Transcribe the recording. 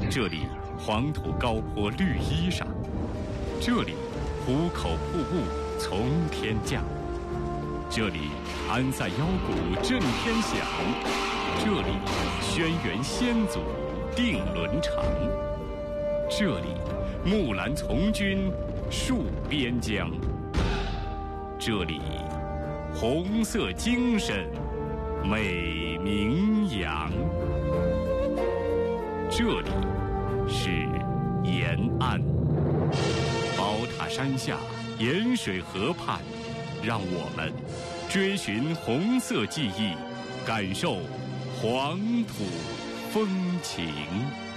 这里黄土高坡绿衣裳，这里壶口瀑布从天降，这里安塞腰鼓震天响，这里轩辕先祖定伦常，这里木兰从军戍边疆，这里红色精神美名扬，这里是延安。宝塔山下，盐水河畔，让我们追寻红色记忆，感受黄土风情。